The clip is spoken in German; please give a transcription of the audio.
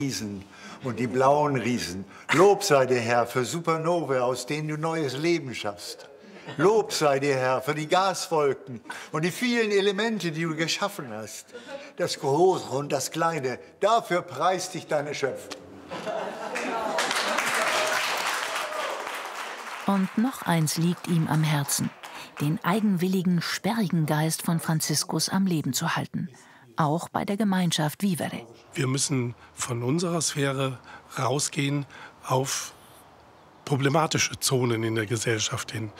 Riesen und die blauen Riesen. Lob sei dir, Herr, für Supernovae, aus denen du neues Leben schaffst. Lob sei dir, Herr, für die Gaswolken und die vielen Elemente, die du geschaffen hast. Das Große und das Kleine, dafür preist dich deine Schöpfung. Und noch eins liegt ihm am Herzen: den eigenwilligen, sperrigen Geist von Franziskus am Leben zu halten. Auch bei der Gemeinschaft Vivere. Wir müssen von unserer Sphäre rausgehen auf problematische Zonen in der Gesellschaft hin.